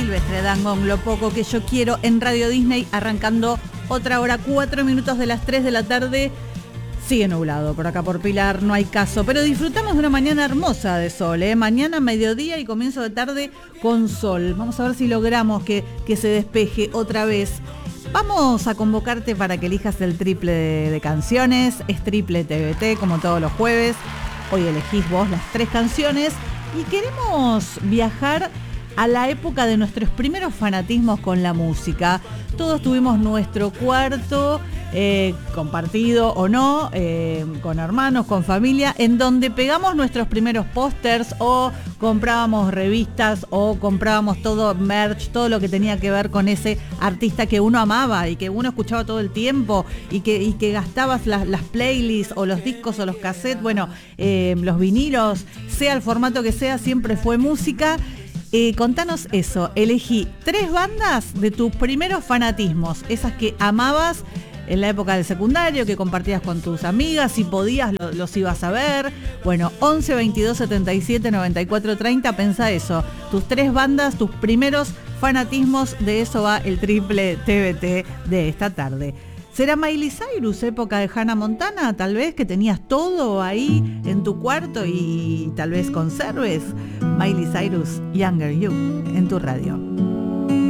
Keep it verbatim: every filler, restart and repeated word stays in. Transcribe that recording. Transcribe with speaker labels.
Speaker 1: Silvestre Dangond, Lo poco que yo quiero, en Radio Disney, arrancando otra hora, cuatro minutos de las tres de la tarde. Sigue nublado por acá por Pilar, no hay caso, pero disfrutamos de una mañana hermosa de sol, ¿eh? Mañana, mediodía y comienzo de tarde con sol. Vamos a ver si logramos que, que se despeje otra vez. Vamos a convocarte para que elijas el triple de, de canciones. Es triple T V T, como todos los jueves. Hoy elegís vos las tres canciones y queremos viajar a la época de nuestros primeros fanatismos con la música. Todos tuvimos nuestro cuarto, eh, compartido o no, eh, con hermanos, con familia, en donde pegamos nuestros primeros pósters o comprábamos revistas o comprábamos todo merch, todo lo que tenía que ver con ese artista que uno amaba y que uno escuchaba todo el tiempo y que, y que gastabas las, las playlists o los discos o los cassettes, bueno, eh, los vinilos, sea el formato que sea, siempre fue música. Eh, contanos eso, elegí tres bandas de tus primeros fanatismos, esas que amabas en la época del secundario, que compartías con tus amigas, si podías lo, los ibas a ver. Bueno, once, veintidós, setenta y siete, noventa y cuatro, treinta, pensá eso, tus tres bandas, tus primeros fanatismos, de eso va el triple T V T de esta tarde. ¿Será Miley Cyrus, época de Hannah Montana? Tal vez que tenías todo ahí en tu cuarto y tal vez conserves. Miley Cyrus, Younger You, en tu radio.